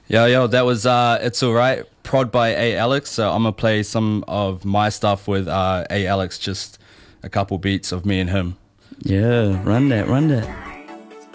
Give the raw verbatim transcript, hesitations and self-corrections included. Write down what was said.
Yo, yo, that was uh, It's Alright, prod by A Alex. So I'm gonna play some of my stuff with uh, A Alex, just a couple beats of me and him. Yeah, run that, run that.